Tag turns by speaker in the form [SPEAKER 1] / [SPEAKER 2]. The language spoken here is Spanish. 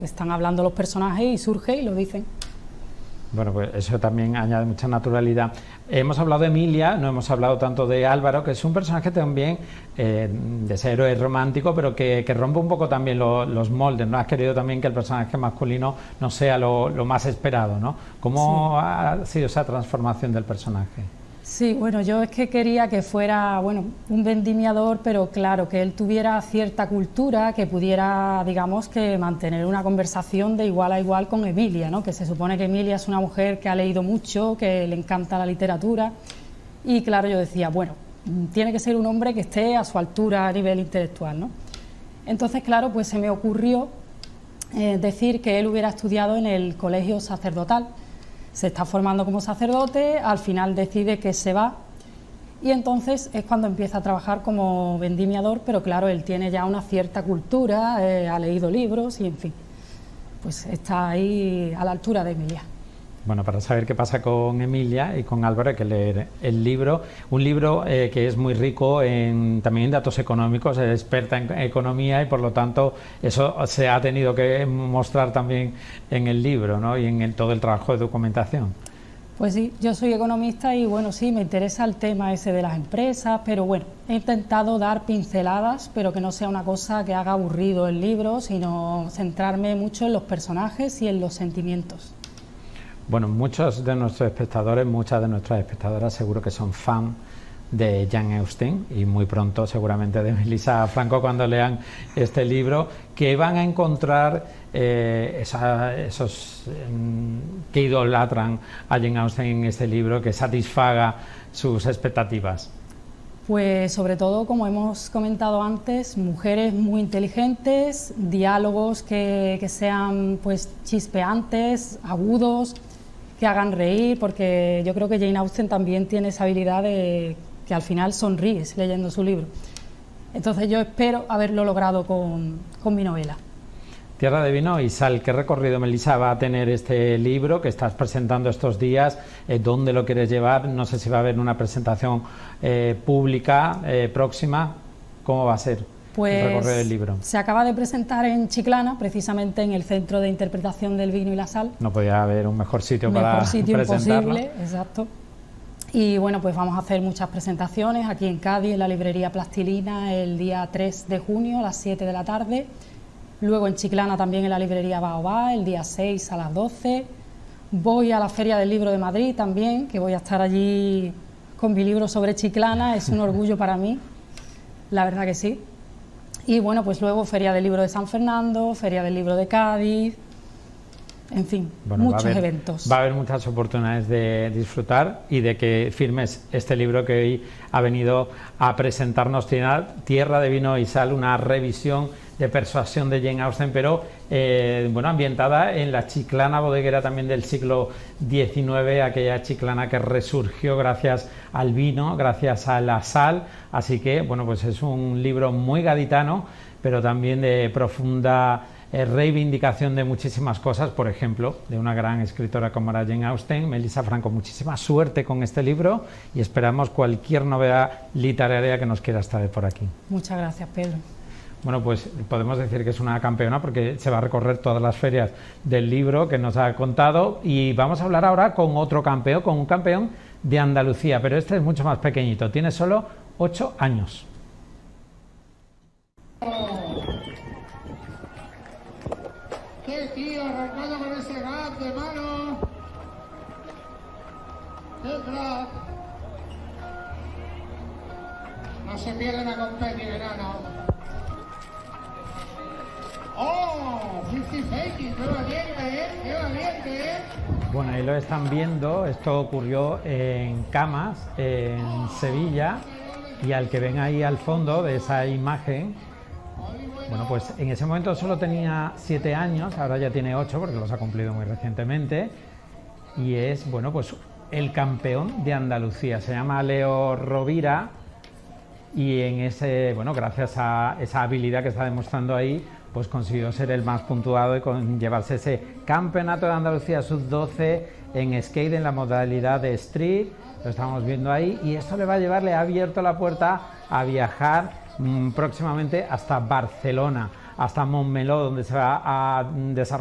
[SPEAKER 1] Están hablando los personajes y surge y lo dicen.
[SPEAKER 2] Bueno, pues eso también añade mucha naturalidad. Hemos hablado de Emilia, no hemos hablado tanto de Álvaro, que es un personaje también de ese héroe romántico, pero que rompe un poco también los moldes, ¿no? Has querido también que el personaje masculino no sea lo más esperado, ¿no? ¿Cómo ha sido esa transformación del personaje?
[SPEAKER 1] Sí, bueno, yo es que quería que fuera, bueno, un vendimiador, pero claro, que él tuviera cierta cultura, que pudiera, digamos, que mantener una conversación de igual a igual con Emilia, ¿no? Que se supone que Emilia es una mujer que ha leído mucho, que le encanta la literatura, y claro, yo decía, bueno, tiene que ser un hombre que esté a su altura a nivel intelectual, ¿no? Entonces, claro, pues se me ocurrió decir que él hubiera estudiado en el colegio sacerdotal. Se está formando como sacerdote, al final decide que se va y entonces es cuando empieza a trabajar como vendimiador, pero claro, él tiene ya una cierta cultura, ha leído libros y en fin, pues está ahí a la altura de Emilia.
[SPEAKER 2] Bueno, para saber qué pasa con Emilia y con Álvaro hay que leer el libro, un libro que es muy rico también en datos económicos, es experta en economía y por lo tanto eso se ha tenido que mostrar también en el libro, ¿no? Y en todo el trabajo de documentación.
[SPEAKER 1] Pues sí, yo soy economista y bueno, sí, me interesa el tema ese de las empresas, pero bueno, he intentado dar pinceladas, pero que no sea una cosa que haga aburrido el libro, sino centrarme mucho en los personajes y en los sentimientos.
[SPEAKER 2] Bueno, muchos de nuestros espectadores, muchas de nuestras espectadoras seguro que son fan de Jane Austen y muy pronto seguramente de Melissa Franco cuando lean este libro, que van a encontrar esos que idolatran a Jane Austen en este libro, que satisfaga sus expectativas.
[SPEAKER 1] Pues sobre todo, como hemos comentado antes, mujeres muy inteligentes, diálogos que sean pues chispeantes, agudos, que hagan reír, porque yo creo que Jane Austen también tiene esa habilidad de que al final sonríes leyendo su libro. Entonces yo espero haberlo logrado con mi novela.
[SPEAKER 2] Tierra de vino y sal, ¿qué recorrido, Melissa, va a tener este libro que estás presentando estos días? ¿Dónde lo quieres llevar? No sé si va a haber una presentación pública próxima. ¿Cómo va a ser el recorrido del libro?
[SPEAKER 1] Se acaba de presentar en Chiclana, precisamente en el Centro de Interpretación del Vino y la Sal.
[SPEAKER 2] No podía haber un mejor sitio para presentarlo.
[SPEAKER 1] Imposible, exacto. Y bueno, pues vamos a hacer muchas presentaciones aquí en Cádiz, en la librería Plastilina, el día 3 de junio a las 7 de la tarde. Luego en Chiclana también en la librería Baobá, el día 6 a las 12. Voy a la Feria del Libro de Madrid también, que voy a estar allí con mi libro sobre Chiclana, es un orgullo para mí, la verdad que sí. Y bueno, pues luego Feria del Libro de San Fernando, Feria del Libro de Cádiz, en fin, bueno, muchos eventos.
[SPEAKER 2] Va a haber muchas oportunidades de disfrutar y de que firmes este libro que hoy ha venido a presentarnos, Tierra de vino y sal, una revisión de Persuasión de Jane Austen, pero bueno, ambientada en la Chiclana bodeguera también del siglo XIX, aquella Chiclana que resurgió gracias al vino, gracias a la sal. Así que bueno, pues es un libro muy gaditano, pero también de profunda reivindicación de muchísimas cosas, por ejemplo, de una gran escritora como era Jane Austen. Melissa Franco, muchísima suerte con este libro y esperamos cualquier novedad literaria que nos quieras traer por aquí.
[SPEAKER 1] Muchas gracias, Pedro.
[SPEAKER 2] Bueno, pues podemos decir que es una campeona porque se va a recorrer todas las ferias del libro que nos ha contado, y vamos a hablar ahora con otro campeón, con un campeón de Andalucía, pero este es mucho más pequeñito, tiene solo 8 años.
[SPEAKER 3] ¡Qué tío! Arrancando con ese gas de mano. ¡Qué crack! No se pierde una competencia, verano. ¡Oh! 50-50, ¡qué valiente, ¡qué valiente,
[SPEAKER 2] Bueno, ahí lo están viendo, esto ocurrió en Camas, en Sevilla, y al que ven ahí al fondo de esa imagen, bueno, pues en ese momento solo tenía 7 años, ahora ya tiene 8 porque los ha cumplido muy recientemente, y es, bueno, pues el campeón de Andalucía, se llama Leo Rovira, y en ese, bueno, gracias a esa habilidad que está demostrando ahí, pues consiguió ser el más puntuado y llevarse ese campeonato de Andalucía sub-12 en skate en la modalidad de street. Lo estamos viendo ahí, y esto le ha abierto la puerta a viajar próximamente hasta Barcelona. hasta Montmeló, donde se va a desarrollar